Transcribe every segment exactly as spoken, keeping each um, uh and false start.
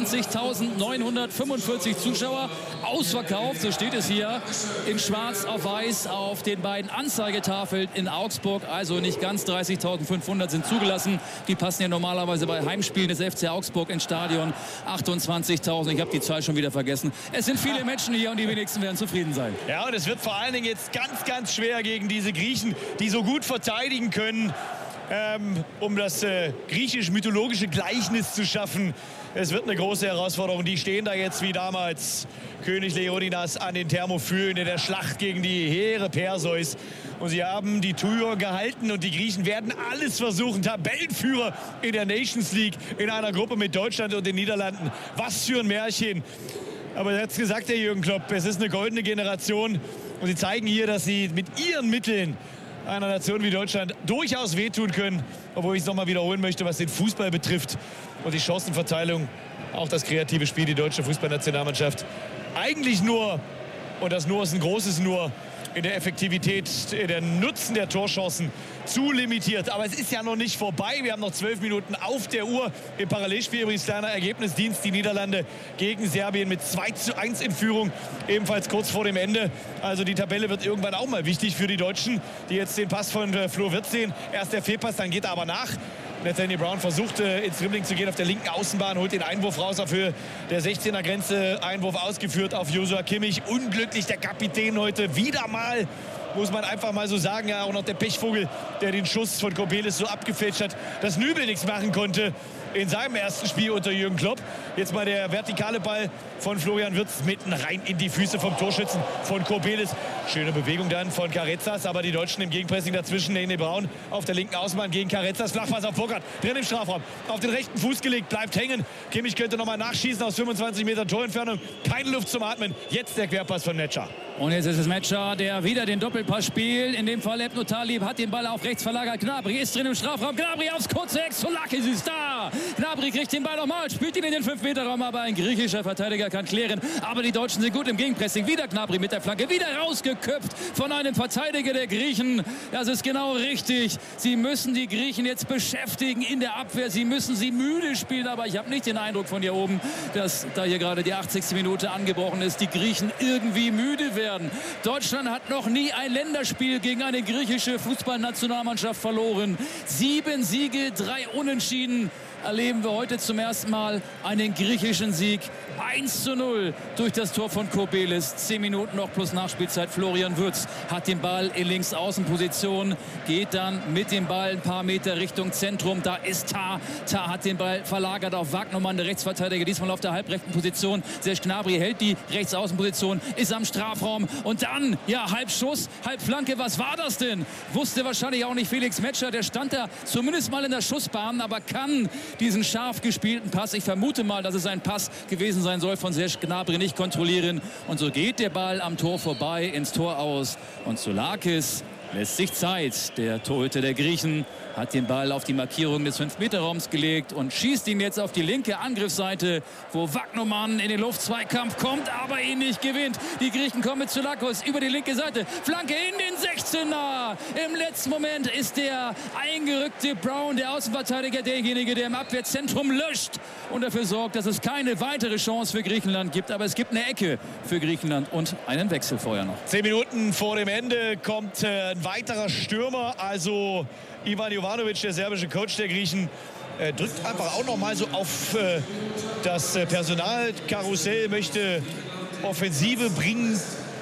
achtundzwanzigtausendneunhundertfünfundvierzig Zuschauer. Ausverkauft, so steht es hier in schwarz auf weiß auf den beiden Anzeigetafeln in Augsburg. Also nicht ganz dreißigtausendfünfhundert sind zugelassen. Die passen ja normalerweise bei Heimspielen des F C Augsburg ins Stadion. achtundzwanzigtausend, ich habe die Zahl schon wieder vergessen. Es sind viele Menschen hier und die wenigsten werden zufrieden sein. Ja, und es wird vor allen Dingen jetzt ganz, ganz schwer gegen diese Griechen, die so gut verteidigen können, ähm, um das äh, griechisch-mythologische Gleichnis zu schaffen. Es wird eine große Herausforderung. Die stehen da jetzt wie damals König Leonidas an den Thermophylen in der Schlacht gegen die Heere Perseus. Und sie haben die Tür gehalten und die Griechen werden alles versuchen. Tabellenführer in der Nations League in einer Gruppe mit Deutschland und den Niederlanden. Was für ein Märchen. Aber er hat es gesagt, der Jürgen Klopp, es ist eine goldene Generation. Und sie zeigen hier, dass sie mit ihren Mitteln einer Nation wie Deutschland durchaus wehtun können. Obwohl ich es nochmal wiederholen möchte, was den Fußball betrifft und die Chancenverteilung, auch das kreative Spiel, die deutsche Fußballnationalmannschaft. Eigentlich nur, und das Nur ist ein großes Nur, in der Effektivität, in der Nutzen der Torchancen zu limitiert. Aber es ist ja noch nicht vorbei. Wir haben noch zwölf Minuten auf der Uhr. Im Parallelspiel übrigens kleiner Ergebnisdienst. Die Niederlande gegen Serbien mit zwei zu eins in Führung. Ebenfalls kurz vor dem Ende. Also die Tabelle wird irgendwann auch mal wichtig für die Deutschen, die jetzt den Pass von äh, Flo Wirtz sehen. Erst der Fehlpass, dann geht er aber nach. Nathaniel Brown versucht äh, ins Dribbling zu gehen auf der linken Außenbahn, holt den Einwurf raus auf Höhe der sechzehner Grenze. Einwurf ausgeführt auf Joshua Kimmich. Unglücklich der Kapitän heute wieder mal, muss man einfach mal so sagen. Ja, auch noch der Pechvogel, der den Schuss von Kobelis so abgefälscht hat, dass Nübel nichts machen konnte in seinem ersten Spiel unter Jürgen Klopp. Jetzt mal der vertikale Ball von Florian Wirtz mitten rein in die Füße vom Torschützen von Kobelis. Schöne Bewegung dann von Carretzas, aber die Deutschen im Gegenpressing dazwischen. Nene Braun auf der linken Außenbahn gegen Carretzas. Flachpass auf Burkhardt, drin im Strafraum. Auf den rechten Fuß gelegt, bleibt hängen. Kimmich könnte nochmal nachschießen aus fünfundzwanzig Metern Torentfernung. Keine Luft zum Atmen. Jetzt der Querpass von Metscher. Und jetzt ist es Metscher, der wieder den Doppelpass spielt. In dem Fall Ebno Talib hat den Ball auf rechts verlagert. Gnabry ist drin im Strafraum. Gnabry aufs kurze Eck. Solakis ist da. Gnabry kriegt den Ball nochmal, spielt ihn in den fünf Meter Raum, aber ein griechischer Verteidiger kann klären. Aber die Deutschen sind gut im Gegenpressing. Wieder Gnabry mit der Flanke, wieder rausgeköpft von einem Verteidiger der Griechen. Das ist genau richtig. Sie müssen die Griechen jetzt beschäftigen in der Abwehr. Sie müssen sie müde spielen, aber ich habe nicht den Eindruck von hier oben, dass da hier gerade die achtzigste Minute angebrochen ist, die Griechen irgendwie müde werden. Deutschland hat noch nie ein Länderspiel gegen eine griechische Fußballnationalmannschaft verloren. Sieben Siege, drei Unentschieden. Erleben wir heute zum ersten Mal einen griechischen Sieg. eins zu null durch das Tor von Kobelis. Zehn Minuten noch plus Nachspielzeit. Florian Wirtz hat den Ball in Linksaußenposition, geht dann mit dem Ball ein paar Meter Richtung Zentrum. Da ist Tah. Tah hat den Ball verlagert auf Wagnermann, der Rechtsverteidiger, diesmal auf der halbrechten Position. Serge Gnabry hält die Rechtsaußenposition, ist am Strafraum und dann, ja, halb Schuss, halb Flanke. Was war das denn? Wusste wahrscheinlich auch nicht Felix Metscher. Der stand da zumindest mal in der Schussbahn, aber kann diesen scharf gespielten Pass, ich vermute mal, dass es ein Pass gewesen sein soll, von Serge Gnabry nicht kontrollieren. Und so geht der Ball am Tor vorbei, ins Tor aus. Und Solakis lässt sich Zeit. Der Torhüter der Griechen hat den Ball auf die Markierung des fünf Meter Raums gelegt und schießt ihn jetzt auf die linke Angriffsseite, wo Wagnermann in den Luftzweikampf kommt, aber ihn nicht gewinnt. Die Griechen kommen mit Solakis über die linke Seite. Flanke in den sechzehner. Im letzten Moment ist der eingerückte Brown, der Außenverteidiger, derjenige, der im Abwehrzentrum löscht und dafür sorgt, dass es keine weitere Chance für Griechenland gibt. Aber es gibt eine Ecke für Griechenland und einen Wechsel vorher noch. Zehn Minuten vor dem Ende kommt äh, ein weiterer Stürmer, also Ivan Jovanovic, der serbische Coach der Griechen, äh, drückt einfach auch noch mal so auf äh, das äh, Personalkarussell, möchte Offensive bringen,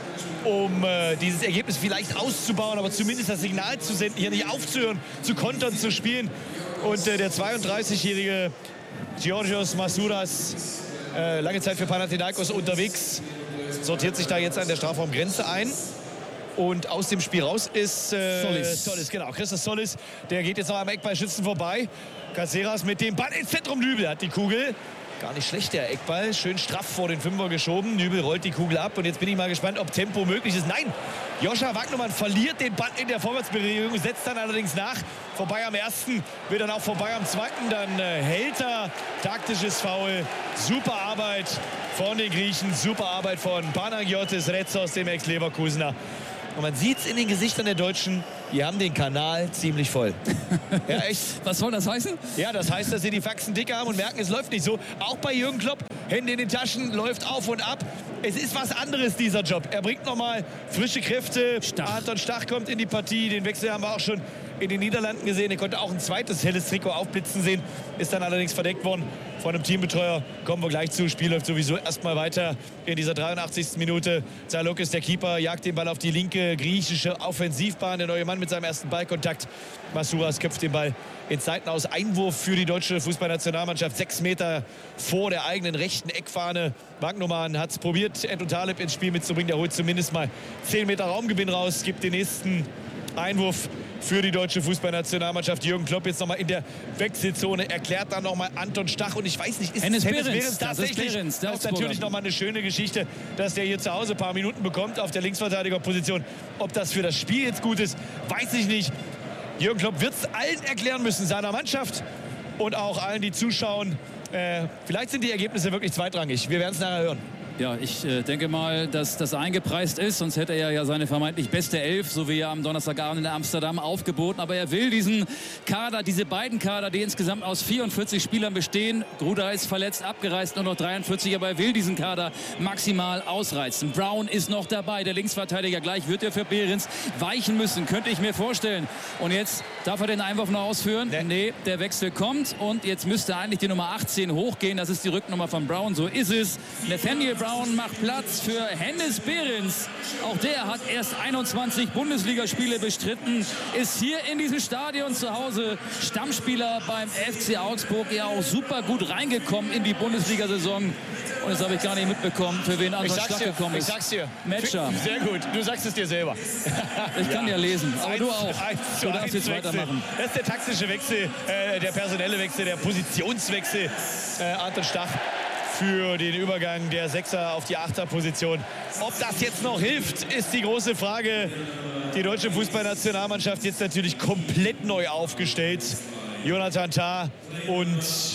um äh, dieses Ergebnis vielleicht auszubauen, aber zumindest das Signal zu senden, hier nicht aufzuhören, zu kontern, zu spielen. Und äh, der zweiunddreißigjährige Georgios Masouras, äh, lange Zeit für Panathinaikos unterwegs, sortiert sich da jetzt an der Strafraumgrenze ein. Und aus dem Spiel raus ist äh, Solis. Solis, genau. Christos Solis, der geht jetzt noch am Eckballschützen vorbei. Caceres mit dem Ball ins Zentrum. Nübel hat die Kugel. Gar nicht schlecht, der Eckball. Schön straff vor den Fünfer geschoben. Nübel rollt die Kugel ab. Und jetzt bin ich mal gespannt, ob Tempo möglich ist. Nein, Joscha Wagnermann verliert den Ball in der Vorwärtsbewegung, setzt dann allerdings nach. Vorbei am ersten, wird dann auch vorbei am zweiten. Dann äh, hält er. Taktisches Foul. Super Arbeit von den Griechen. Super Arbeit von Panagiotis Retzos, dem Ex-Leverkusener. Und man sieht es in den Gesichtern der Deutschen, die haben den Kanal ziemlich voll. Ja, echt. Was soll das heißen? Ja, das heißt, dass sie die Faxen dicker haben und merken, es läuft nicht so. Auch bei Jürgen Klopp, Hände in den Taschen, läuft auf und ab. Es ist was anderes, dieser Job. Er bringt nochmal frische Kräfte. Stach. Anton Stach kommt in die Partie. Den Wechsel haben wir auch schon in den Niederlanden gesehen. Er konnte auch ein zweites helles Trikot aufblitzen sehen. Ist dann allerdings verdeckt worden von einem Teambetreuer. Kommen wir gleich zu. Spiel läuft sowieso erstmal weiter in dieser dreiundachtzigsten Minute. Zalokis, der Keeper, jagt den Ball auf die linke griechische Offensivbahn. Der neue Mann mit seinem ersten Ballkontakt. Masuras köpft den Ball in Zeiten aus. Einwurf für die deutsche Fußballnationalmannschaft. Sechs Meter vor der eigenen rechten Eckfahne. Wagnumann hat es probiert, Anton Taleb ins Spiel mitzubringen. Der holt zumindest mal zehn Meter Raumgewinn raus. Gibt den nächsten Einwurf für die deutsche Fußballnationalmannschaft. Jürgen Klopp jetzt nochmal in der Wechselzone. Erklärt dann nochmal Anton Stach. Und ich weiß nicht, ist Hennes es Hennes Behrens? Behrens tatsächlich? Das ist, Behrens, das ist natürlich nochmal eine schöne Geschichte, dass der hier zu Hause ein paar Minuten bekommt auf der Linksverteidigerposition. Ob das für das Spiel jetzt gut ist, weiß ich nicht. Jürgen Klopp wird es allen erklären müssen, seiner Mannschaft und auch allen, die zuschauen. Äh, vielleicht sind die Ergebnisse wirklich zweitrangig. Wir werden es nachher hören. Ja, ich äh, denke mal, dass das eingepreist ist. Sonst hätte er ja seine vermeintlich beste Elf, so wie er am Donnerstagabend in Amsterdam, aufgeboten. Aber er will diesen Kader, diese beiden Kader, die insgesamt aus vierundvierzig Spielern bestehen. Gruda ist verletzt, abgereist, nur noch dreiundvierzig. Aber er will diesen Kader maximal ausreizen. Brown ist noch dabei, der Linksverteidiger. Gleich wird er für Behrens weichen müssen, könnte ich mir vorstellen. Und jetzt darf er den Einwurf noch ausführen? Nee, nee, der Wechsel kommt. Und jetzt müsste eigentlich die Nummer achtzehn hochgehen. Das ist die Rücknummer von Brown. So ist es. Nathaniel Brown macht Platz für Hennes Behrens. Auch der hat erst einundzwanzig Bundesligaspiele bestritten, ist hier in diesem Stadion zu Hause Stammspieler beim F C Augsburg, ja auch super gut reingekommen in die Bundesliga-Saison. Und jetzt habe ich gar nicht mitbekommen, für wen Anton Stach gekommen ist. Ich sag's dir. Matcher. Sehr gut. Du sagst es dir selber. Ich kann ja, ja lesen, aber eins, du auch. eins zu du darfst jetzt Wechsel. weitermachen. Das ist der taktische Wechsel, äh, der personelle Wechsel, der Positionswechsel. Äh, Anton Stach für den Übergang der Sechser auf die Achterposition. Ob das jetzt noch hilft, ist die große Frage. Die deutsche Fußballnationalmannschaft jetzt natürlich komplett neu aufgestellt. Jonathan Tah und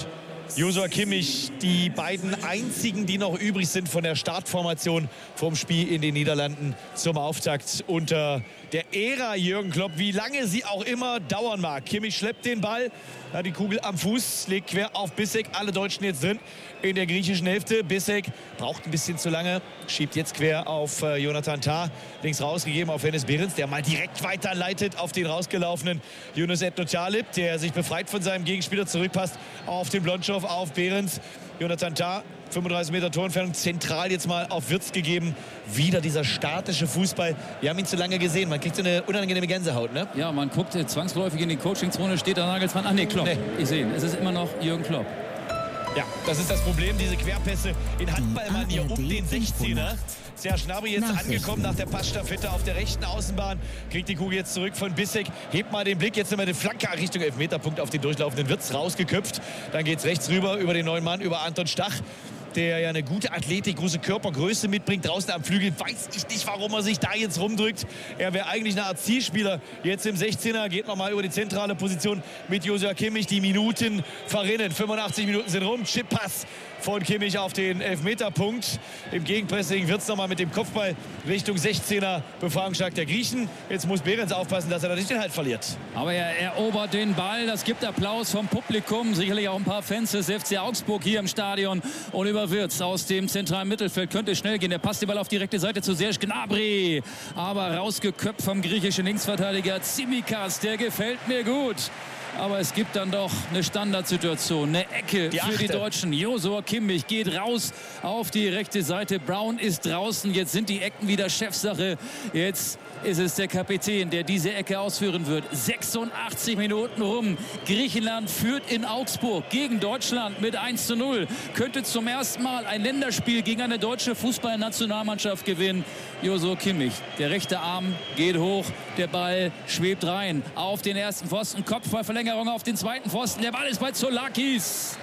Joshua Kimmich, die beiden einzigen, die noch übrig sind von der Startformation vom Spiel in den Niederlanden zum Auftakt unter der Ära Jürgen Klopp, wie lange sie auch immer dauern mag. Kimmich schleppt den Ball, hat die Kugel am Fuß, legt quer auf Bissek, alle Deutschen jetzt drin in der griechischen Hälfte. Bissek braucht ein bisschen zu lange, schiebt jetzt quer auf äh, Jonathan Tah, links rausgegeben auf Hennes Behrens, der mal direkt weiterleitet auf den rausgelaufenen Yunus Etno Talib, der sich befreit von seinem Gegenspieler zurückpasst auf den Blondschow, auf Behrens. Jonathan Tah, fünfunddreißig Meter Torentfernung, zentral jetzt mal auf Wirtz gegeben. Wieder dieser statische Fußball. Wir haben ihn zu lange gesehen. Man kriegt so eine unangenehme Gänsehaut, ne? Ja, man guckt zwangsläufig in die Coachingzone, steht da Nagelsmann. Ach nee, Klopp. Nee. Ich sehe ihn. Es ist immer noch Jürgen Klopp. Ja, das ist das Problem, diese Querpässe in Handballmanier um den sechzehner. Serge Gnabry jetzt angekommen nach der Passstaffette auf der rechten Außenbahn. Kriegt die Kugel jetzt zurück von Bissek. Hebt mal den Blick, jetzt immer den Flanker Richtung Elfmeterpunkt auf den durchlaufenden Wirtz rausgeköpft. Dann geht es rechts rüber über den neuen Mann, über Anton Stach, der ja eine gute Athletik, große Körpergröße mitbringt. Draußen am Flügel weiß ich nicht, warum er sich da jetzt rumdrückt. Er wäre eigentlich eine Art Zielspieler. Jetzt im sechzehner, geht nochmal über die zentrale Position mit Joshua Kimmich. Die Minuten verrinnen. fünfundachtzig Minuten sind rum. Chippass von Kimmich auf den Elfmeterpunkt. Im Gegenpressing wird es nochmal mit dem Kopfball Richtung sechzehner Befreiungsschlag der Griechen. Jetzt muss Behrens aufpassen, dass er da nicht den Halt verliert. Aber er erobert den Ball. Das gibt Applaus vom Publikum. Sicherlich auch ein paar Fans des F C Augsburg hier im Stadion. Und über Wirtz aus dem zentralen Mittelfeld könnte schnell gehen. Der passt den Ball auf die rechte Seite zu Serge Gnabry. Aber rausgeköpft vom griechischen Linksverteidiger Tsimikas. Der gefällt mir gut. Aber es gibt dann doch eine Standardsituation, eine Ecke die für die Deutschen. Joshua Kimmich geht raus auf die rechte Seite. Brown ist draußen. Jetzt sind die Ecken wieder Chefsache. Jetzt ist es der Kapitän, der diese Ecke ausführen wird. sechsundachtzig Minuten rum. Griechenland führt in Augsburg gegen Deutschland mit eins zu null. Könnte zum ersten Mal ein Länderspiel gegen eine deutsche Fußballnationalmannschaft gewinnen. Joshua Kimmich, der rechte Arm geht hoch. Der Ball schwebt rein auf den ersten Pfosten. Kopfballverlängerung auf den zweiten Pfosten. Der Ball ist bei Zolakis.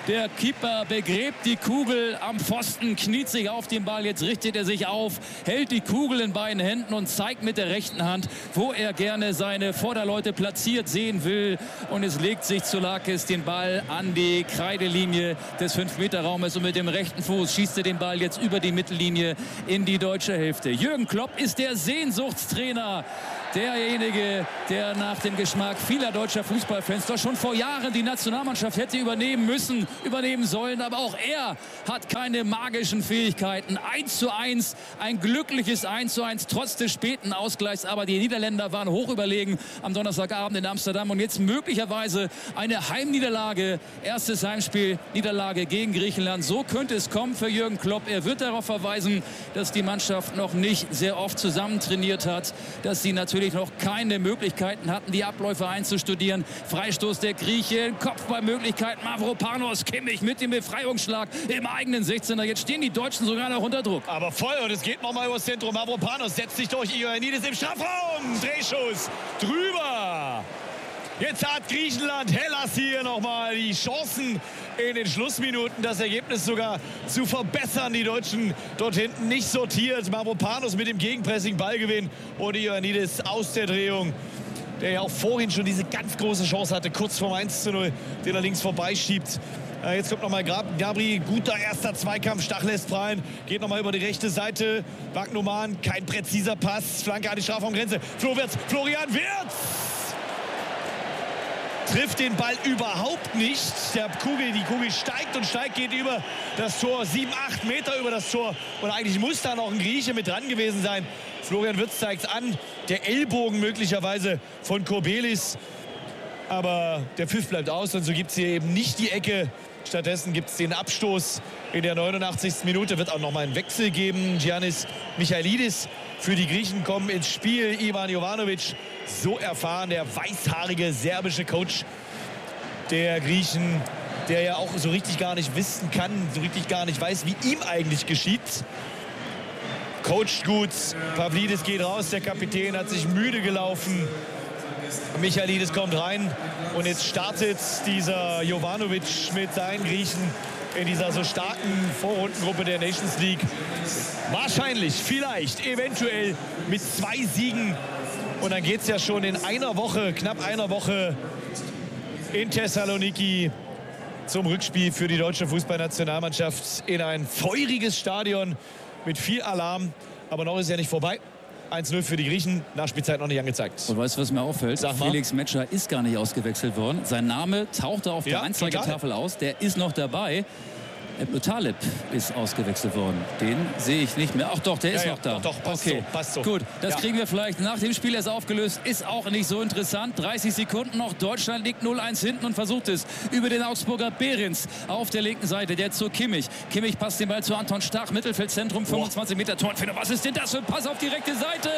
Der Keeper begräbt die Kugel am Pfosten, kniet sich auf den Ball. Jetzt richtet er sich auf, hält die Kugel in beiden Händen und zeigt mit der rechten Hand, wo er gerne seine Vorderleute platziert sehen will. Und es legt sich Zoulakis den Ball an die Kreidelinie des fünf Meter Raumes. Und mit dem rechten Fuß schießt er den Ball jetzt über die Mittellinie in die deutsche Hälfte. Jürgen Klopp ist der Sehnsuchtstrainer. Derjenige, der nach dem Geschmack vieler deutscher Fußballfans doch schon vor Jahren die Nationalmannschaft hätte übernehmen müssen, übernehmen sollen. Aber auch er hat keine magischen Fähigkeiten. eins zu eins, ein glückliches eins zu eins, trotz des späten Ausgleichs. Aber die Niederländer waren hoch überlegen am Donnerstagabend in Amsterdam. Und jetzt möglicherweise eine Heimniederlage. Erstes Heimspiel, Niederlage gegen Griechenland. So könnte es kommen für Jürgen Klopp. Er wird darauf verweisen, dass die Mannschaft noch nicht sehr oft zusammen trainiert hat, dass sie natürlich noch keine Möglichkeiten hatten, die Abläufe einzustudieren. Freistoß der Griechen, Kopfballmöglichkeit, Mavropanos, Kimmich mit dem Befreiungsschlag im eigenen sechzehner. Jetzt stehen die Deutschen sogar noch unter Druck. Aber voll, und es geht nochmal übers Zentrum. Mavropanos setzt sich durch, Ioannidis im Strafraum. Drehschuss drüber. Jetzt hat Griechenland, Hellas hier nochmal die Chancen in den Schlussminuten, das Ergebnis sogar zu verbessern. Die Deutschen dort hinten nicht sortiert. Mavropanos mit dem Gegenpressing, Ballgewinn und Ioannidis aus der Drehung, der ja auch vorhin schon diese ganz große Chance hatte, kurz vorm eins zu null, den er links vorbeischiebt. Jetzt kommt nochmal Gnabry, guter erster Zweikampf, Stach lässt rein, geht nochmal über die rechte Seite. Wagnumann, kein präziser Pass, Flanke an die Strafraumgrenze. Flo Wirtz, Florian Wirtz! Trifft den Ball überhaupt nicht. Der Kugel, die Kugel steigt und steigt, geht über das Tor. Sieben, acht Meter über das Tor. Und eigentlich muss da noch ein Grieche mit dran gewesen sein. Florian Wirtz zeigt es an. Der Ellbogen möglicherweise von Kobelis. Aber der Pfiff bleibt aus. Und so gibt es hier eben nicht die Ecke. Stattdessen gibt es den Abstoß in der neunundachtzigsten Minute. Wird auch noch mal einen Wechsel geben. Giannis Michailidis für die Griechen kommen ins Spiel. Ivan Jovanovic, so erfahren, der weißhaarige serbische Coach der Griechen, der ja auch so richtig gar nicht wissen kann, so richtig gar nicht weiß, wie ihm eigentlich geschieht. Coacht gut, Pavlidis geht raus, der Kapitän hat sich müde gelaufen. Michailidis kommt rein und jetzt startet dieser Jovanovic mit seinen Griechen in dieser so starken Vorrundengruppe der Nations League. Wahrscheinlich, vielleicht, eventuell mit zwei Siegen. Und dann geht es ja schon in einer Woche, knapp einer Woche in Thessaloniki zum Rückspiel für die deutsche Fußballnationalmannschaft in ein feuriges Stadion mit viel Alarm. Aber noch ist ja nicht vorbei. eins null für die Griechen, Nachspielzeit noch nicht angezeigt. Und weißt du, was mir auffällt? Felix Metscher ist gar nicht ausgewechselt worden. Sein Name tauchte auf der ja, Anzeigetafel aus. Der ist noch dabei. Ebnu Taleb ist ausgewechselt worden. Den sehe ich nicht mehr. Ach doch, der ist ja, noch ja, da. Doch, doch, passt okay. so, passt so. Gut, das ja. kriegen wir vielleicht nach dem Spiel erst aufgelöst. Ist auch nicht so interessant. dreißig Sekunden noch. Deutschland liegt null eins hinten und versucht es über den Augsburger Behrens auf der linken Seite. Der zu Kimmich. Kimmich passt den Ball zu Anton Stach. Mittelfeldzentrum, fünfundzwanzig Meter Torentfernung. Was ist denn das für ein Pass auf die rechte Seite?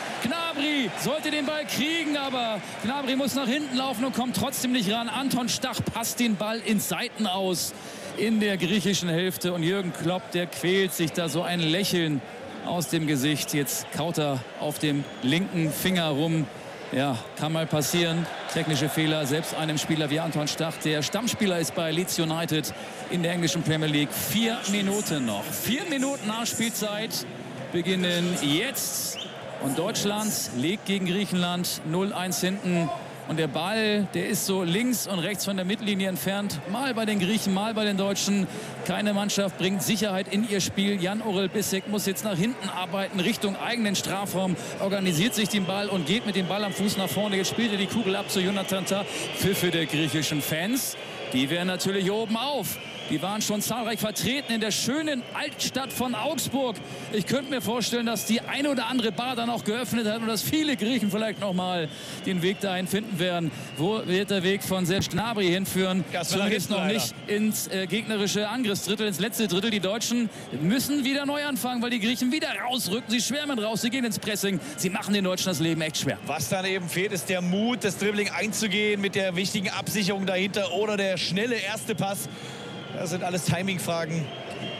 Gnabry sollte den Ball kriegen, aber Gnabry muss nach hinten laufen und kommt trotzdem nicht ran. Anton Stach passt den Ball ins Seiten aus in der griechischen Hälfte und Jürgen Klopp, der quält sich da so ein Lächeln aus dem Gesicht. Jetzt kaut er auf dem linken Finger rum. Ja, kann mal passieren. Technische Fehler, selbst einem Spieler wie Anton Stach, der Stammspieler ist bei Leeds United in der englischen Premier League. Vier Minuten noch. Vier Minuten Nachspielzeit beginnen jetzt. Und Deutschland liegt gegen Griechenland null eins hinten. Und der Ball, der ist so links und rechts von der Mittellinie entfernt. Mal bei den Griechen, mal bei den Deutschen. Keine Mannschaft bringt Sicherheit in ihr Spiel. Jan-Orel Bissek muss jetzt nach hinten arbeiten, Richtung eigenen Strafraum. Organisiert sich den Ball und geht mit dem Ball am Fuß nach vorne. Jetzt spielt er die Kugel ab zu Jonathan Tah. Pfiffe der griechischen Fans. Die wären natürlich oben auf. Die waren schon zahlreich vertreten in der schönen Altstadt von Augsburg. Ich könnte mir vorstellen, dass die eine oder andere Bar dann auch geöffnet hat und dass viele Griechen vielleicht noch mal den Weg dahin finden werden. Wo wird der Weg von Serge Gnabry hinführen? Zumindest noch nicht ins äh, gegnerische Angriffsdrittel, ins letzte Drittel. Die Deutschen müssen wieder neu anfangen, weil die Griechen wieder rausrücken. Sie schwärmen raus, sie gehen ins Pressing. Sie machen den Deutschen das Leben echt schwer. Was dann eben fehlt, ist der Mut, das Dribbling einzugehen mit der wichtigen Absicherung dahinter oder der schnelle erste Pass. Das sind alles Timing-Fragen.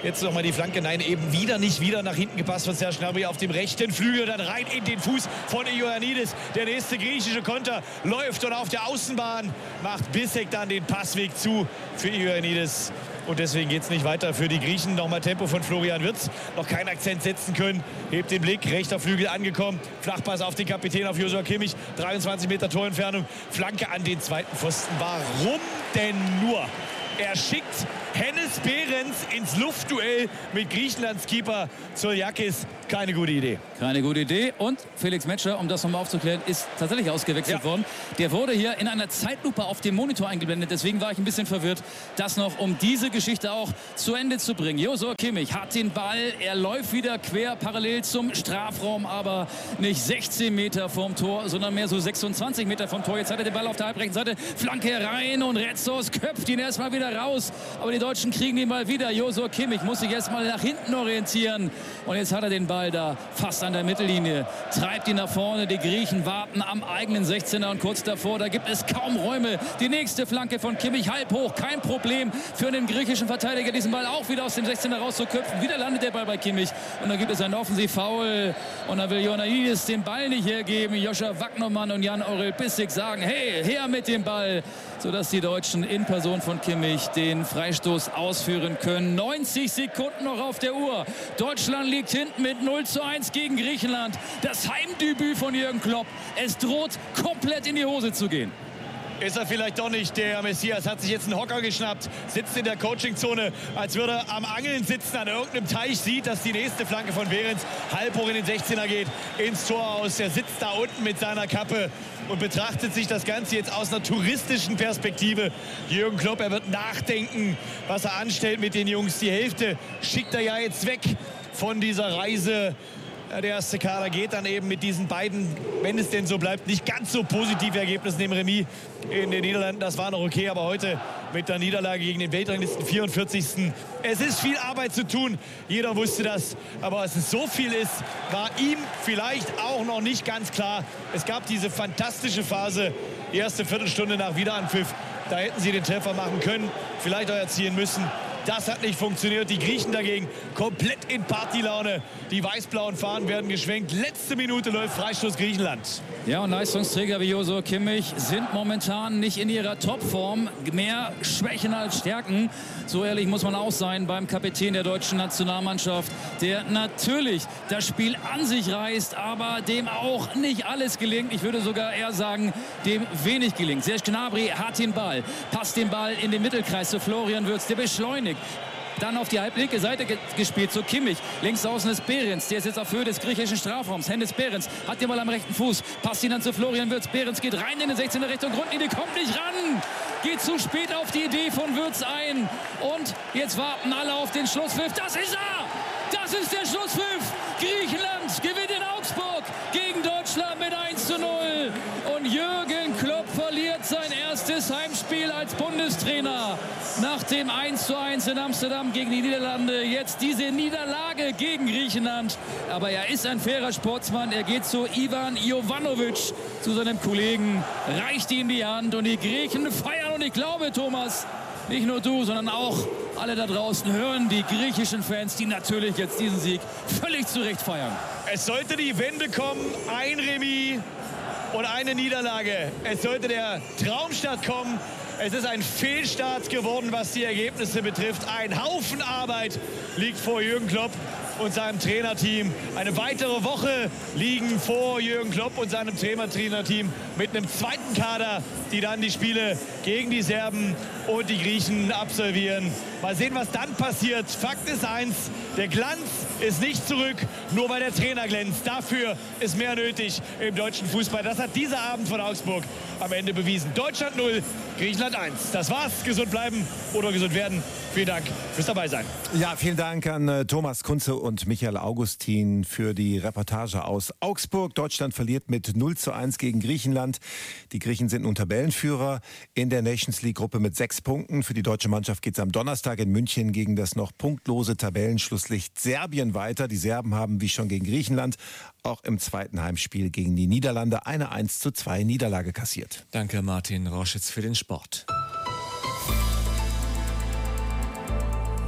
Jetzt nochmal die Flanke. Nein, eben wieder nicht wieder nach hinten gepasst von Serge Gnabry auf dem rechten Flügel. Dann rein in den Fuß von Ioannidis. Der nächste griechische Konter läuft und auf der Außenbahn macht Bissek dann den Passweg zu für Ioannidis. Und deswegen geht es nicht weiter für die Griechen. Nochmal Tempo von Florian Wirtz. Noch keinen Akzent setzen können. Hebt den Blick. Rechter Flügel angekommen. Flachpass auf den Kapitän, auf Joshua Kimmich. dreiundzwanzig Meter Torentfernung. Flanke an den zweiten Pfosten. Warum denn nur? Er schickt Hennes Behrens ins Luftduell mit Griechenlands Keeper Zoliakis. Keine gute Idee. Keine gute Idee. Und Felix Metscher, um das nochmal aufzuklären, ist tatsächlich ausgewechselt ja. worden. Der wurde hier in einer Zeitlupe auf dem Monitor eingeblendet. Deswegen war ich ein bisschen verwirrt, das noch, um diese Geschichte auch zu Ende zu bringen. Joshua Kimmich hat den Ball. Er läuft wieder quer parallel zum Strafraum, aber nicht sechzehn Meter vom Tor, sondern mehr so sechsundzwanzig Meter vom Tor. Jetzt hat er den Ball auf der halbrechten Seite. Flanke herein und Retzos köpft ihn erstmal wieder raus. Aber die Deutschen kriegen ihn mal wieder. Joshua Kimmich muss sich erstmal nach hinten orientieren. Und jetzt hat er den Ball da fast an der Mittellinie. Treibt ihn nach vorne. Die Griechen warten am eigenen sechzehner und kurz davor. Da gibt es kaum Räume. Die nächste Flanke von Kimmich halb hoch. Kein Problem für den griechischen Verteidiger, diesen Ball auch wieder aus dem sechzehner rauszuköpfen. Wieder landet der Ball bei Kimmich. Und dann gibt es einen Offensiv-Foul. Und dann will Ioannidis den Ball nicht hergeben. Joshua Wagnermann und Jan-Orel Bissek sagen, hey, her mit dem Ball. Sodass die Deutschen in Person von Kimmich den Freistoß ausführen können. neunzig Sekunden noch auf der Uhr. Deutschland liegt hinten mit null zu eins gegen Griechenland. Das Heimdebüt von Jürgen Klopp. Es droht komplett in die Hose zu gehen. Ist er vielleicht doch nicht. Der Messias hat sich jetzt einen Hocker geschnappt, sitzt in der Coachingzone, als würde er am Angeln sitzen an irgendeinem Teich, sieht, dass die nächste Flanke von Behrens halb hoch in den sechzehner geht, ins Tor aus. Er sitzt da unten mit seiner Kappe und betrachtet sich das Ganze jetzt aus einer touristischen Perspektive. Jürgen Klopp, er wird nachdenken, was er anstellt mit den Jungs. Die Hälfte schickt er ja jetzt weg von dieser Reise. Der erste Kader geht dann eben mit diesen beiden, wenn es denn so bleibt, nicht ganz so positive Ergebnisse im Remis in den Niederlanden. Das war noch okay, aber heute mit der Niederlage gegen den Weltranglisten vierundvierzigsten Es ist viel Arbeit zu tun, jeder wusste das. Aber dass es so viel ist, war ihm vielleicht auch noch nicht ganz klar. Es gab diese fantastische Phase, die erste Viertelstunde nach Wiederanpfiff. Da hätten sie den Treffer machen können, vielleicht auch erzielen müssen. Das hat nicht funktioniert. Die Griechen dagegen komplett in Partylaune. Die weiß-blauen Fahnen werden geschwenkt. Letzte Minute läuft Freistoß Griechenland. Ja, und Leistungsträger wie Joshua Kimmich sind momentan nicht in ihrer Topform. Mehr Schwächen als Stärken. So ehrlich muss man auch sein beim Kapitän der deutschen Nationalmannschaft, der natürlich das Spiel an sich reißt, aber dem auch nicht alles gelingt. Ich würde sogar eher sagen, dem wenig gelingt. Serge Gnabry hat den Ball, passt den Ball in den Mittelkreis zu Florian Wirtz, der beschleunigt. Dann auf die halblinke Seite gespielt zu Kimmich. Links außen ist Behrens. Der ist jetzt auf Höhe des griechischen Strafraums. Hennes Behrens hat den Ball am rechten Fuß. Passt ihn dann zu Florian Wirtz. Behrens geht rein in den sechzehner Richtung Grundlinie. Kommt nicht ran. Geht zu spät auf die Idee von Wirtz ein. Und jetzt warten alle auf den Schlusspfiff. Das ist er. Das ist der Schlusspfiff. Griechenland gewinnt in Augsburg gegen Deutschland mit eins zu null. Und Jürgen Klopp verliert sein erstes Heimspiel als Bundestrainer. Nach dem eins zu eins in Amsterdam gegen die Niederlande. Jetzt diese Niederlage gegen Griechenland. Aber er ist ein fairer Sportsmann. Er geht zu Ivan Jovanovic, zu seinem Kollegen, reicht ihm die Hand. Und die Griechen feiern. Und ich glaube, Thomas, nicht nur du, sondern auch alle da draußen hören die griechischen Fans, die natürlich jetzt diesen Sieg völlig zu Recht feiern. Es sollte die Wende kommen. Ein Remis und eine Niederlage. Es sollte der Traumstart kommen. Es ist ein Fehlstart geworden, was die Ergebnisse betrifft. Ein Haufen Arbeit liegt vor Jürgen Klopp und seinem Trainerteam. Eine weitere Woche liegen vor Jürgen Klopp und seinem Trainerteam mit einem zweiten Kader, die dann die Spiele gegen die Serben und die Griechen absolvieren. Mal sehen, was dann passiert. Fakt ist eins, der Glanz ist nicht zurück, nur weil der Trainer glänzt. Dafür ist mehr nötig im deutschen Fußball. Das hat dieser Abend von Augsburg am Ende bewiesen. Deutschland null, Griechenland eins. Das war's. Gesund bleiben oder gesund werden. Vielen Dank fürs Dabeisein. Ja, vielen Dank an äh, Thomas Kunze und Michael Augustin für die Reportage aus Augsburg. Deutschland verliert mit null zu eins gegen Griechenland. Die Griechen sind nun Tabellenführer in der Nations League Gruppe mit sechs Punkten. Für die deutsche Mannschaft geht es am Donnerstag in München gegen das noch punktlose Tabellenschlusslicht Serbien weiter. Die Serben haben wie schon gegen Griechenland auch im zweiten Heimspiel gegen die Niederlande eine eins zu zwei Niederlage kassiert. Danke Martin Rauschitz für den Sport.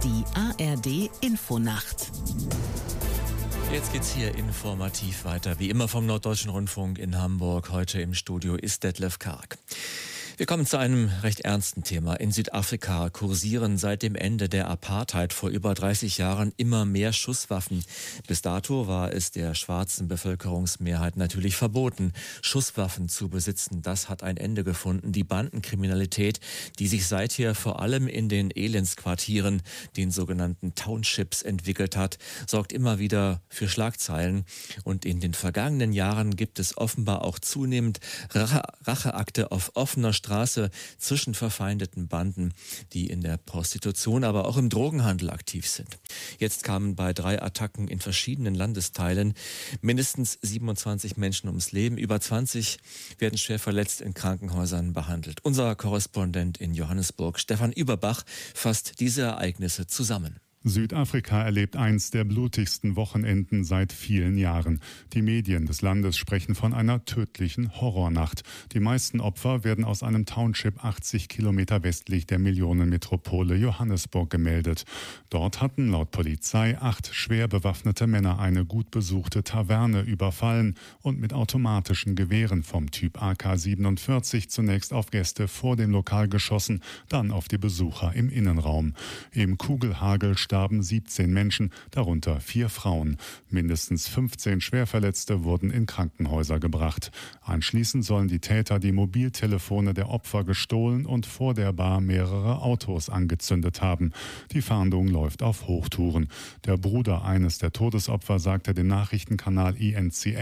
Die A R D Infonacht. Jetzt geht's hier informativ weiter. Wie immer vom Norddeutschen Rundfunk in Hamburg. Heute im Studio ist Detlef Karg. Wir kommen zu einem recht ernsten Thema. In Südafrika kursieren seit dem Ende der Apartheid vor über dreißig Jahren immer mehr Schusswaffen. Bis dato war es der schwarzen Bevölkerungsmehrheit natürlich verboten, Schusswaffen zu besitzen. Das hat ein Ende gefunden. Die Bandenkriminalität, die sich seither vor allem in den Elendsquartieren, den sogenannten Townships, entwickelt hat, sorgt immer wieder für Schlagzeilen. Und in den vergangenen Jahren gibt es offenbar auch zunehmend Rache, Racheakte auf offener Straße zwischen verfeindeten Banden, die in der Prostitution, aber auch im Drogenhandel aktiv sind. Jetzt kamen bei drei Attacken in verschiedenen Landesteilen mindestens siebenundzwanzig Menschen ums Leben. Über zwanzig werden schwer verletzt in Krankenhäusern behandelt. Unser Korrespondent in Johannesburg, Stefan Überbach, fasst diese Ereignisse zusammen. Südafrika erlebt eins der blutigsten Wochenenden seit vielen Jahren. Die Medien des Landes sprechen von einer tödlichen Horrornacht. Die meisten Opfer werden aus einem Township achtzig Kilometer westlich der Millionenmetropole Johannesburg gemeldet. Dort hatten laut Polizei acht schwer bewaffnete Männer eine gut besuchte Taverne überfallen und mit automatischen Gewehren vom Typ A K siebenundvierzig zunächst auf Gäste vor dem Lokal geschossen, dann auf die Besucher im Innenraum. Im Kugelhagel starben siebzehn Menschen, darunter vier Frauen. Mindestens fünfzehn Schwerverletzte wurden in Krankenhäuser gebracht. Anschließend sollen die Täter die Mobiltelefone der Opfer gestohlen und vor der Bar mehrere Autos angezündet haben. Die Fahndung läuft auf Hochtouren. Der Bruder eines der Todesopfer sagte dem Nachrichtenkanal E N C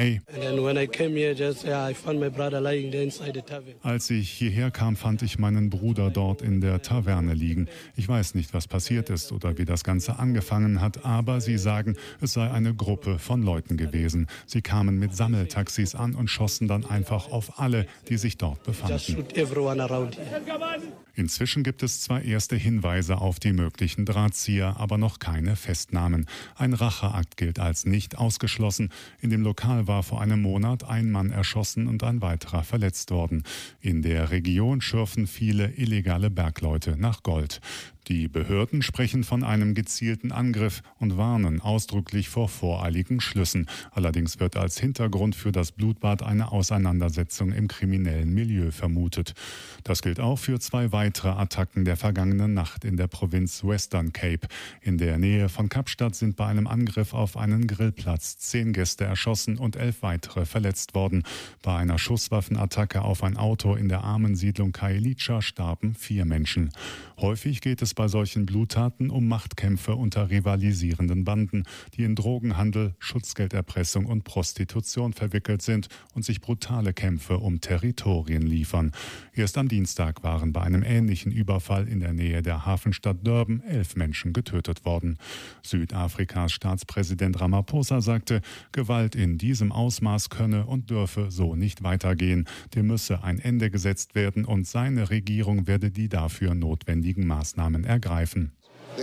A: Als ich hierher kam, fand ich meinen Bruder dort in der Taverne liegen. Ich weiß nicht, was passiert ist oder wie das Ganze angefangen hat, aber sie sagen, es sei eine Gruppe von Leuten gewesen. Sie kamen mit Sammeltaxis an und schossen dann einfach auf alle, die sich dort befanden. Inzwischen gibt es zwar erste Hinweise auf die möglichen Drahtzieher, aber noch keine Festnahmen. Ein Racheakt gilt als nicht ausgeschlossen. In dem Lokal war vor einem Monat ein Mann erschossen und ein weiterer verletzt worden. In der Region schürfen viele illegale Bergleute nach Gold. Die Behörden sprechen von einem gezielten Angriff und warnen ausdrücklich vor voreiligen Schlüssen. Allerdings wird als Hintergrund für das Blutbad eine Auseinandersetzung im kriminellen Milieu vermutet. Das gilt auch für zwei weitere Attacken der vergangenen Nacht in der Provinz Western Cape. In der Nähe von Kapstadt sind bei einem Angriff auf einen Grillplatz zehn Gäste erschossen und elf weitere verletzt worden. Bei einer Schusswaffenattacke auf ein Auto in der armen Siedlung Khayelitsha starben vier Menschen. Häufig geht es bei solchen Bluttaten um Machtkämpfe unter rivalisierenden Banden, die in Drogenhandel, Schutzgelderpressung und Prostitution verwickelt sind und sich brutale Kämpfe um Territorien liefern. Erst am Dienstag waren bei einem ähnlichen Überfall in der Nähe der Hafenstadt Durban elf Menschen getötet worden. Südafrikas Staatspräsident Ramaphosa sagte, Gewalt in diesem Ausmaß könne und dürfe so nicht weitergehen. Dem müsse ein Ende gesetzt werden und seine Regierung werde die dafür notwendigen Maßnahmen ergreifen.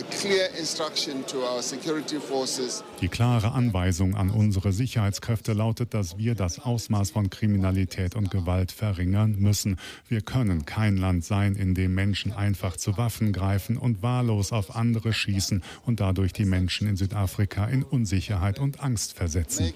Die klare Anweisung an unsere Sicherheitskräfte lautet, dass wir das Ausmaß von Kriminalität und Gewalt verringern müssen. Wir können kein Land sein, in dem Menschen einfach zu Waffen greifen und wahllos auf andere schießen und dadurch die Menschen in Südafrika in Unsicherheit und Angst versetzen.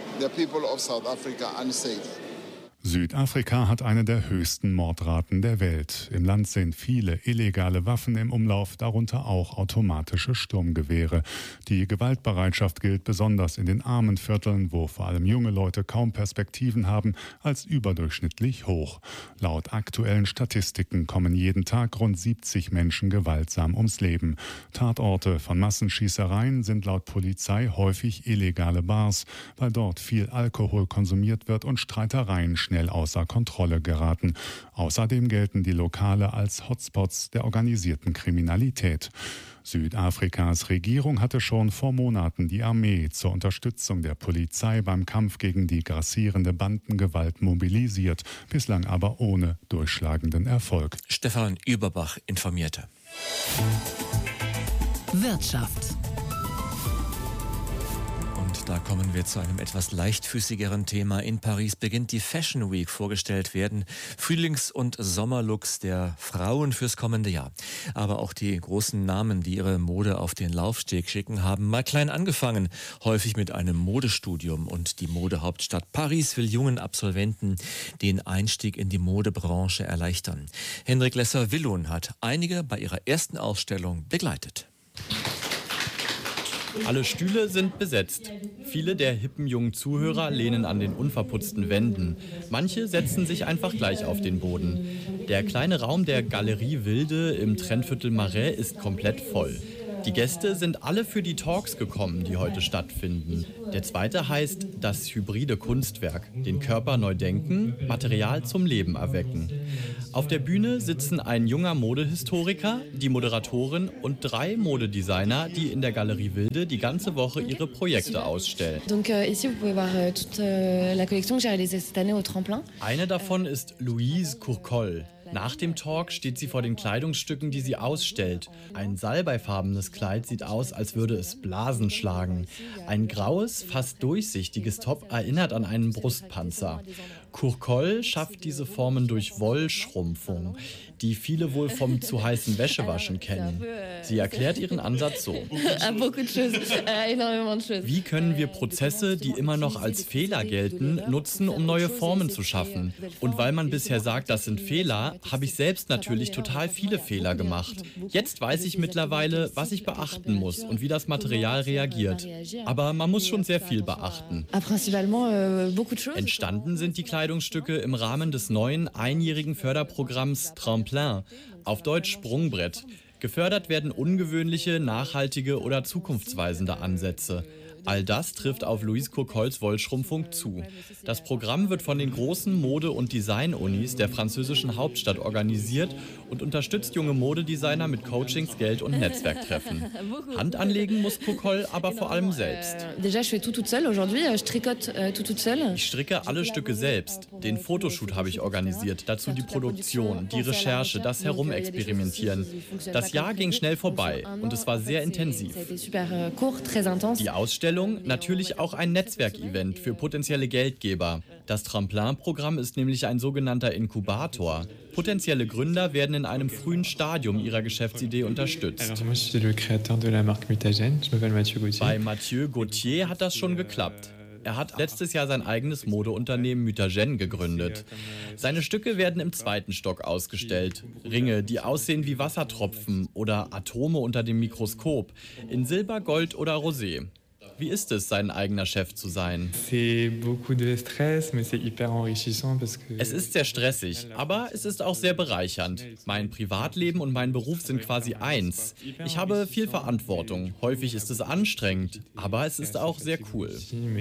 Südafrika hat eine der höchsten Mordraten der Welt. Im Land sind viele illegale Waffen im Umlauf, darunter auch automatische Sturmgewehre. Die Gewaltbereitschaft gilt besonders in den armen Vierteln, wo vor allem junge Leute kaum Perspektiven haben, als überdurchschnittlich hoch. Laut aktuellen Statistiken kommen jeden Tag rund siebzig Menschen gewaltsam ums Leben. Tatorte von Massenschießereien sind laut Polizei häufig illegale Bars, weil dort viel Alkohol konsumiert wird und Streitereien schnell außer Kontrolle geraten. Außerdem gelten die Lokale als Hotspots der organisierten Kriminalität. Südafrikas Regierung hatte schon vor Monaten die Armee zur Unterstützung der Polizei beim Kampf gegen die grassierende Bandengewalt mobilisiert, bislang aber ohne durchschlagenden Erfolg. Stefan Überbach informierte. Wirtschaft. Da kommen wir zu einem etwas leichtfüßigeren Thema. In Paris beginnt die Fashion Week. Vorgestellt werden Frühlings- und Sommerlooks der Frauen fürs kommende Jahr. Aber auch die großen Namen, die ihre Mode auf den Laufsteg schicken, haben mal klein angefangen. Häufig mit einem Modestudium. Und die Modehauptstadt Paris will jungen Absolventen den Einstieg in die Modebranche erleichtern. Henrik Lesser-Willon hat einige bei ihrer ersten Ausstellung begleitet. Alle Stühle sind besetzt. Viele der hippen jungen Zuhörer lehnen an den unverputzten Wänden. Manche setzen sich einfach gleich auf den Boden. Der kleine Raum der Galerie Wilde im Trendviertel Marais ist komplett voll. Die Gäste sind alle für die Talks gekommen, die heute stattfinden. Der zweite heißt das hybride Kunstwerk. Den Körper neu denken, Material zum Leben erwecken. Auf der Bühne sitzen ein junger Modehistoriker, die Moderatorin und drei Modedesigner, die in der Galerie Wilde die ganze Woche ihre Projekte ausstellen. Eine davon ist Louise Courcol. Nach dem Talk steht sie vor den Kleidungsstücken, die sie ausstellt. Ein salbeifarbenes Kleid sieht aus, als würde es Blasen schlagen. Ein graues, fast durchsichtiges Top erinnert an einen Brustpanzer. Courcol schafft diese Formen durch Wollschrumpfung, die viele wohl vom zu heißen Wäschewaschen kennen. Sie erklärt ihren Ansatz so. Wie können wir Prozesse, die immer noch als Fehler gelten, nutzen, um neue Formen zu schaffen? Und weil man bisher sagt, das sind Fehler, habe ich selbst natürlich total viele Fehler gemacht. Jetzt weiß ich mittlerweile, was ich beachten muss und wie das Material reagiert. Aber man muss schon sehr viel beachten. Entstanden sind die Kleidungsstücke im Rahmen des neuen einjährigen Förderprogramms Tremplin, auf Deutsch Sprungbrett. Gefördert werden ungewöhnliche, nachhaltige oder zukunftsweisende Ansätze. All das trifft auf Louise Courcols Wollschrumpfung zu. Das Programm wird von den großen Mode- und Design-Unis der französischen Hauptstadt organisiert und unterstützt junge Modedesigner mit Coachings, Geld und Netzwerktreffen. Hand anlegen muss Courcol aber vor allem selbst. Ich stricke alle Stücke selbst. Den Fotoshoot habe ich organisiert, dazu die Produktion, die Recherche, das Herumexperimentieren. Das Jahr ging schnell vorbei und es war sehr intensiv. Die Ausstellung natürlich auch ein Netzwerkevent für potenzielle Geldgeber. Das Tremplin-Programm ist nämlich ein sogenannter Inkubator. Potenzielle Gründer werden in einem frühen Stadium ihrer Geschäftsidee unterstützt. Bei Mathieu Gauthier hat das schon geklappt. Er hat letztes Jahr sein eigenes Modeunternehmen Mutagène gegründet. Seine Stücke werden im zweiten Stock ausgestellt. Ringe, die aussehen wie Wassertropfen oder Atome unter dem Mikroskop, in Silber, Gold oder Rosé. Wie ist es, sein eigener Chef zu sein? Es ist sehr stressig, aber es ist auch sehr bereichernd. Mein Privatleben und mein Beruf sind quasi eins. Ich habe viel Verantwortung. Häufig ist es anstrengend, aber es ist auch sehr cool.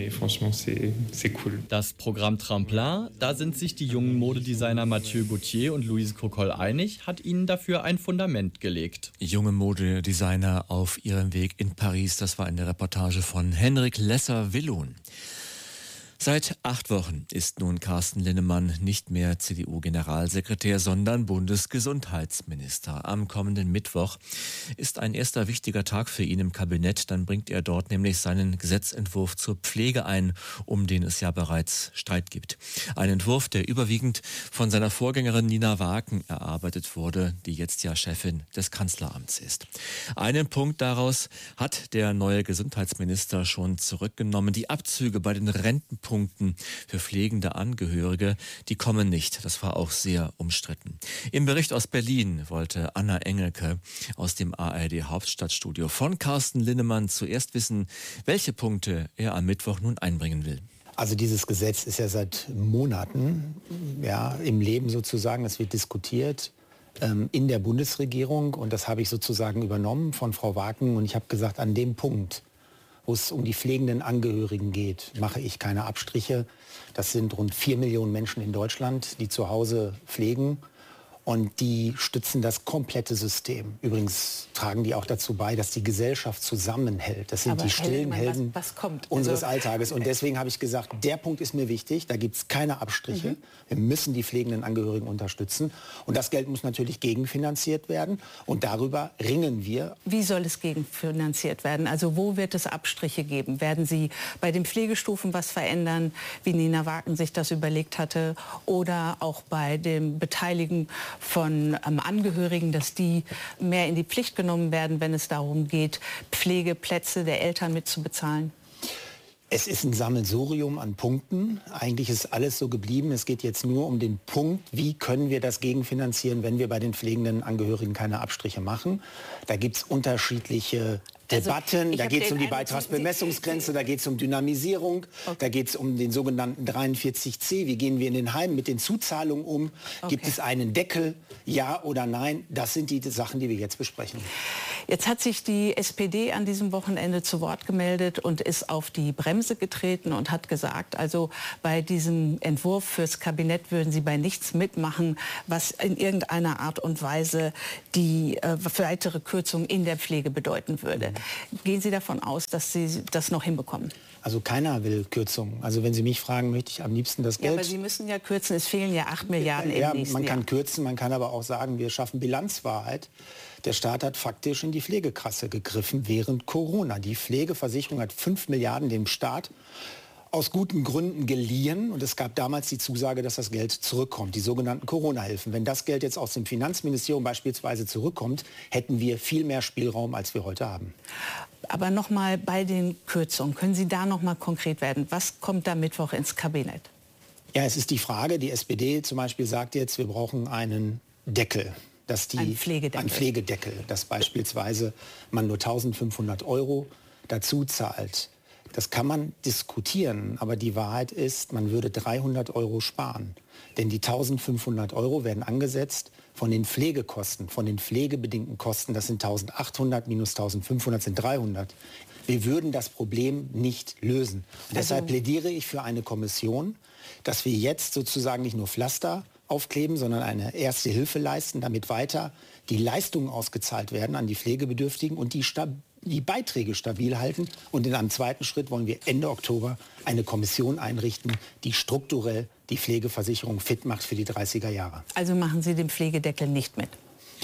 Das Programm Tremplin, da sind sich die jungen Modedesigner Mathieu Gauthier und Louise Courcol einig, hat ihnen dafür ein Fundament gelegt. Junge Modedesigner auf ihrem Weg in Paris, das war eine Reportage von Henrik Lesser-Willon. Seit acht Wochen ist nun Carsten Linnemann nicht mehr C D U-Generalsekretär, sondern Bundesgesundheitsminister. Am kommenden Mittwoch ist ein erster wichtiger Tag für ihn im Kabinett. Dann bringt er dort nämlich seinen Gesetzentwurf zur Pflege ein, um den es ja bereits Streit gibt. Ein Entwurf, der überwiegend von seiner Vorgängerin Nina Waken erarbeitet wurde, die jetzt ja Chefin des Kanzleramts ist. Einen Punkt daraus hat der neue Gesundheitsminister schon zurückgenommen. Die Abzüge bei den Rentenpunkten für pflegende Angehörige, die kommen nicht. Das war auch sehr umstritten. Im Bericht aus Berlin wollte Anna Engelke aus dem A R D Hauptstadtstudio von Carsten Linnemann zuerst wissen, welche Punkte er am Mittwoch nun einbringen will. Also dieses Gesetz ist ja seit Monaten ja, im Leben sozusagen. Es wird diskutiert ähm, in der Bundesregierung und das habe ich sozusagen übernommen von Frau Waken und ich habe gesagt, an dem Punkt, wo es um die pflegenden Angehörigen geht, mache ich keine Abstriche. Das sind rund vier Millionen Menschen in Deutschland, die zu Hause pflegen. Und die stützen das komplette System. Übrigens tragen die auch dazu bei, dass die Gesellschaft zusammenhält. Das sind Aber die stillen Helden, Helden was, was kommt? unseres also, Alltages. Und deswegen habe ich gesagt, der Punkt ist mir wichtig. Da gibt es keine Abstriche. Mhm. Wir müssen die pflegenden Angehörigen unterstützen. Und das Geld muss natürlich gegenfinanziert werden. Und darüber ringen wir. Wie soll es gegenfinanziert werden? Also wo wird es Abstriche geben? Werden Sie bei den Pflegestufen was verändern, wie Nina Wagen sich das überlegt hatte? Oder auch bei dem Beteiligen von ähm, Angehörigen, dass die mehr in die Pflicht genommen werden, wenn es darum geht, Pflegeplätze der Eltern mitzubezahlen? Es ist ein Sammelsurium an Punkten. Eigentlich ist alles so geblieben. Es geht jetzt nur um den Punkt, wie können wir das gegenfinanzieren, wenn wir bei den pflegenden Angehörigen keine Abstriche machen. Da gibt es unterschiedliche Debatten, also, da geht es um die Beitragsbemessungsgrenze, da geht es um Dynamisierung, okay. Da geht es um den sogenannten dreiundvierzig c. Wie gehen wir in den Heimen mit den Zuzahlungen um? Okay. Gibt es einen Deckel? Ja oder nein? Das sind die Sachen, die wir jetzt besprechen. Jetzt hat sich die S P D an diesem Wochenende zu Wort gemeldet und ist auf die Bremse getreten und hat gesagt, also bei diesem Entwurf fürs Kabinett würden sie bei nichts mitmachen, was in irgendeiner Art und Weise die äh, weitere Kürzung in der Pflege bedeuten würde. Gehen Sie davon aus, dass Sie das noch hinbekommen? Also keiner will Kürzungen. Also wenn Sie mich fragen, möchte ich am liebsten das Geld. Ja, aber Sie müssen ja kürzen. Es fehlen ja acht Milliarden im ja, nächsten man kann Jahr. kürzen, man kann aber auch sagen, wir schaffen Bilanzwahrheit. Der Staat hat faktisch in die Pflegekasse gegriffen während Corona. Die Pflegeversicherung hat fünf Milliarden dem Staat aus guten Gründen geliehen. Und es gab damals die Zusage, dass das Geld zurückkommt, die sogenannten Corona-Hilfen. Wenn das Geld jetzt aus dem Finanzministerium beispielsweise zurückkommt, hätten wir viel mehr Spielraum, als wir heute haben. Aber noch mal bei den Kürzungen, können Sie da noch mal konkret werden? Was kommt da Mittwoch ins Kabinett? Ja, es ist die Frage, die S P D zum Beispiel sagt jetzt, wir brauchen einen Deckel. Dass die, ein Pflegedeckel. Ein Pflegedeckel, dass beispielsweise man nur eintausendfünfhundert Euro dazu zahlt. Das kann man diskutieren, aber die Wahrheit ist, man würde dreihundert Euro sparen. Denn die eintausendfünfhundert Euro werden angesetzt von den Pflegekosten, von den pflegebedingten Kosten. Das sind eintausendachthundert minus eintausendfünfhundert sind dreihundert. Wir würden das Problem nicht lösen. Und Also, deshalb plädiere ich für eine Kommission, dass wir jetzt sozusagen nicht nur Pflaster aufkleben, sondern eine erste Hilfe leisten, damit weiter die Leistungen ausgezahlt werden an die Pflegebedürftigen und die Stab- die Beiträge stabil halten. Und in einem zweiten Schritt wollen wir Ende Oktober eine Kommission einrichten, die strukturell die Pflegeversicherung fit macht für die dreißiger Jahre. Also machen Sie den Pflegedeckel nicht mit?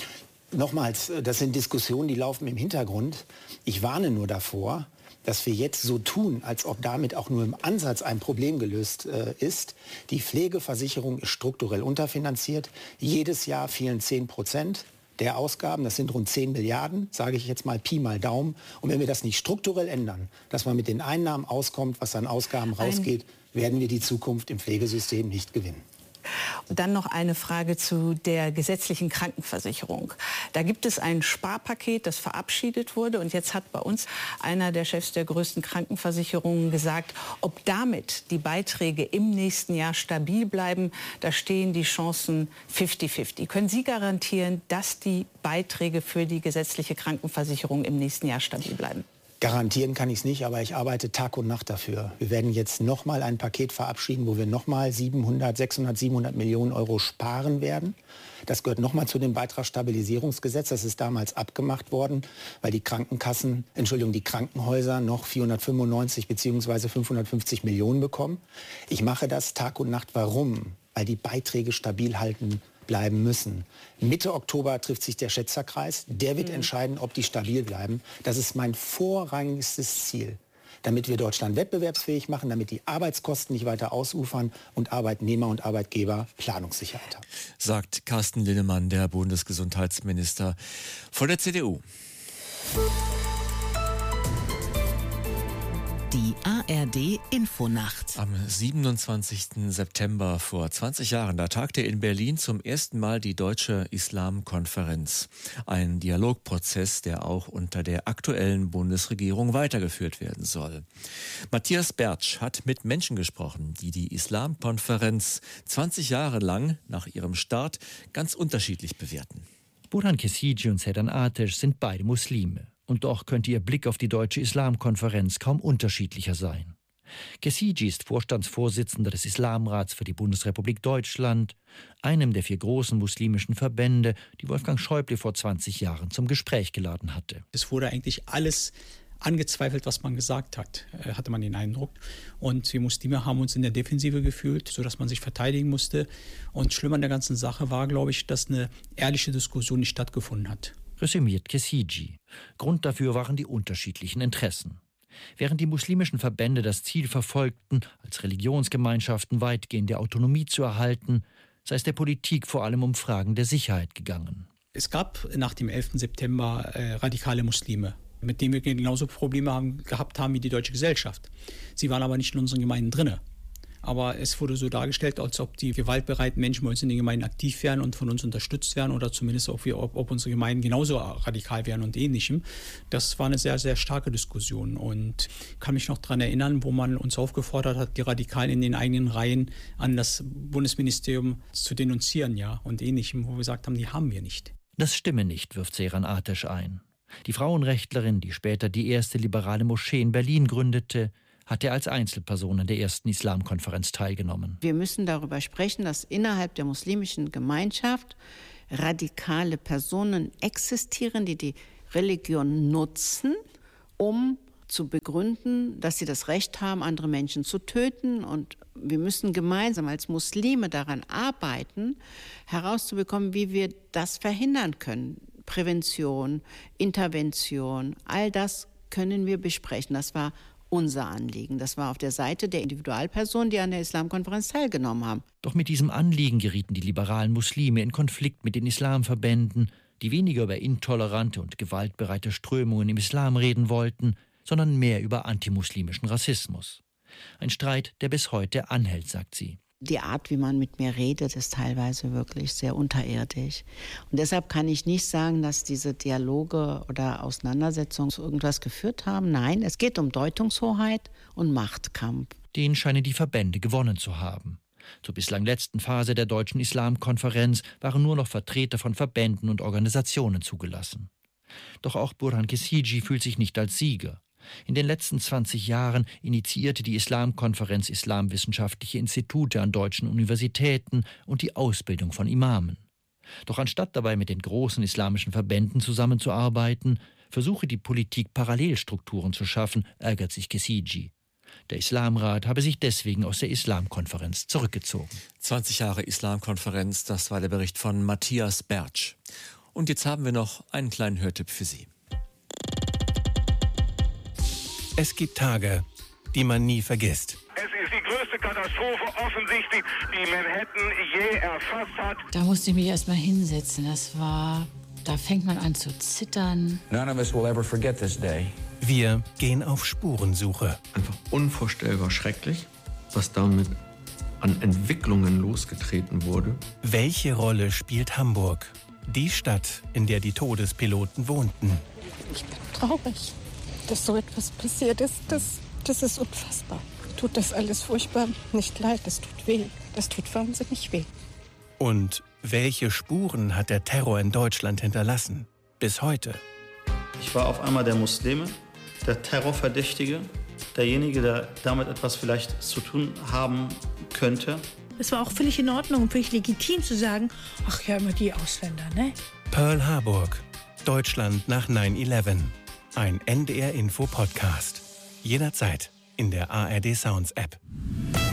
Nochmals, das sind Diskussionen, die laufen im Hintergrund. Ich warne nur davor, dass wir jetzt so tun, als ob damit auch nur im Ansatz ein Problem gelöst äh, ist. Die Pflegeversicherung ist strukturell unterfinanziert. Jedes Jahr fehlen zehn Prozent der Ausgaben. Das sind rund zehn Milliarden, sage ich jetzt mal Pi mal Daumen. Und wenn wir das nicht strukturell ändern, dass man mit den Einnahmen auskommt, was an Ausgaben rausgeht, werden wir die Zukunft im Pflegesystem nicht gewinnen. Und dann noch eine Frage zu der gesetzlichen Krankenversicherung. Da gibt es ein Sparpaket, das verabschiedet wurde. Und jetzt hat bei uns einer der Chefs der größten Krankenversicherungen gesagt, ob damit die Beiträge im nächsten Jahr stabil bleiben, da stehen die Chancen fünfzig fünfzig. Können Sie garantieren, dass die Beiträge für die gesetzliche Krankenversicherung im nächsten Jahr stabil bleiben? Garantieren kann ich es nicht, aber ich arbeite Tag und Nacht dafür. Wir werden jetzt noch mal ein Paket verabschieden, wo wir noch mal siebenhundert, sechshundert, siebenhundert Millionen Euro sparen werden. Das gehört noch mal zu dem Beitragsstabilisierungsgesetz. Das ist damals abgemacht worden, weil die Krankenkassen, Entschuldigung, die Krankenhäuser noch vierhundertfünfundneunzig bzw. fünfhundertfünfzig Millionen bekommen. Ich mache das Tag und Nacht. Warum? Weil die Beiträge stabil halten bleiben müssen. Mitte Oktober trifft sich der Schätzerkreis. Der wird mhm. entscheiden, ob die stabil bleiben. Das ist mein vorrangigstes Ziel, damit wir Deutschland wettbewerbsfähig machen, damit die Arbeitskosten nicht weiter ausufern und Arbeitnehmer und Arbeitgeber Planungssicherheit haben. Sagt Carsten Linnemann, der Bundesgesundheitsminister von der C D U. Die A R D-Infonacht. Am siebenundzwanzigsten September vor zwanzig Jahren, da tagte in Berlin zum ersten Mal die Deutsche Islamkonferenz. Ein Dialogprozess, der auch unter der aktuellen Bundesregierung weitergeführt werden soll. Matthias Bertsch hat mit Menschen gesprochen, die die Islamkonferenz zwanzig Jahre lang nach ihrem Start ganz unterschiedlich bewerten. Burhan Kesiji und Sedan Atesh sind beide Muslime. Und doch könnte ihr Blick auf die Deutsche Islamkonferenz kaum unterschiedlicher sein. Kessici ist Vorstandsvorsitzender des Islamrats für die Bundesrepublik Deutschland, einem der vier großen muslimischen Verbände, die Wolfgang Schäuble vor zwanzig Jahren zum Gespräch geladen hatte. Es wurde eigentlich alles angezweifelt, was man gesagt hat, hatte man den Eindruck. Und wir Muslime haben uns in der Defensive gefühlt, sodass man sich verteidigen musste. Und schlimm an der ganzen Sache war, glaube ich, dass eine ehrliche Diskussion nicht stattgefunden hat. Resümiert Kessici. Grund dafür waren die unterschiedlichen Interessen. Während die muslimischen Verbände das Ziel verfolgten, als Religionsgemeinschaften weitgehende Autonomie zu erhalten, sei es der Politik vor allem um Fragen der Sicherheit gegangen. Es gab nach dem elften September äh, radikale Muslime, mit denen wir genauso Probleme haben, gehabt haben wie die deutsche Gesellschaft. Sie waren aber nicht in unseren Gemeinden drin. Aber es wurde so dargestellt, als ob die gewaltbereiten Menschen bei uns in den Gemeinden aktiv wären und von uns unterstützt werden oder zumindest auch wir, ob, ob unsere Gemeinden genauso radikal wären und Ähnlichem. Das war eine sehr, sehr starke Diskussion und ich kann mich noch daran erinnern, wo man uns aufgefordert hat, die Radikalen in den eigenen Reihen an das Bundesministerium zu denunzieren, ja, und Ähnlichem, wo wir gesagt haben, die haben wir nicht. Das stimme nicht, wirft Seyran Ateş ein. Die Frauenrechtlerin, die später die erste liberale Moschee in Berlin gründete, hatte als Einzelperson an der ersten Islamkonferenz teilgenommen. Wir müssen darüber sprechen, dass innerhalb der muslimischen Gemeinschaft radikale Personen existieren, die die Religion nutzen, um zu begründen, dass sie das Recht haben, andere Menschen zu töten. Und wir müssen gemeinsam als Muslime daran arbeiten, herauszubekommen, wie wir das verhindern können. Prävention, Intervention, all das können wir besprechen. Das war unser Anliegen. Das war auf der Seite der Individualpersonen, die an der Islamkonferenz teilgenommen haben. Doch mit diesem Anliegen gerieten die liberalen Muslime in Konflikt mit den Islamverbänden, die weniger über intolerante und gewaltbereite Strömungen im Islam reden wollten, sondern mehr über antimuslimischen Rassismus. Ein Streit, der bis heute anhält, sagt sie. Die Art, wie man mit mir redet, ist teilweise wirklich sehr unterirdisch. Und deshalb kann ich nicht sagen, dass diese Dialoge oder Auseinandersetzungen zu irgendwas geführt haben. Nein, es geht um Deutungshoheit und Machtkampf. Den scheinen die Verbände gewonnen zu haben. Zur bislang letzten Phase der Deutschen Islamkonferenz waren nur noch Vertreter von Verbänden und Organisationen zugelassen. Doch auch Burhan Kessici fühlt sich nicht als Sieger. In den letzten zwanzig Jahren initiierte die Islamkonferenz islamwissenschaftliche Institute an deutschen Universitäten und die Ausbildung von Imamen. Doch anstatt dabei mit den großen islamischen Verbänden zusammenzuarbeiten, versuche die Politik Parallelstrukturen zu schaffen, ärgert sich Kessici. Der Islamrat habe sich deswegen aus der Islamkonferenz zurückgezogen. zwanzig Jahre Islamkonferenz, das war der Bericht von Matthias Bertsch. Und jetzt haben wir noch einen kleinen Hörtipp für Sie. Es gibt Tage, die man nie vergisst. Es ist die größte Katastrophe offensichtlich, die Manhattan je erfasst hat. Da musste ich mich erst mal hinsetzen. Das war, da fängt man an zu zittern. None of us will ever forget this day. Wir gehen auf Spurensuche. Einfach unvorstellbar schrecklich, was damit an Entwicklungen losgetreten wurde. Welche Rolle spielt Hamburg? Die Stadt, in der die Todespiloten wohnten. Ich bin traurig, dass so etwas passiert ist. Das, das ist unfassbar. Tut das alles furchtbar nicht leid, das tut weh. Das tut wahnsinnig weh. Und welche Spuren hat der Terror in Deutschland hinterlassen? Bis heute. Ich war auf einmal der Muslime, der Terrorverdächtige, derjenige, der damit etwas vielleicht zu tun haben könnte. Es war auch völlig in Ordnung und völlig legitim zu sagen, ach ja, immer die Ausländer, ne? Pearl Harbor, Deutschland nach neun elf. Ein N D R-Info-Podcast. Jederzeit in der A R D Sounds App.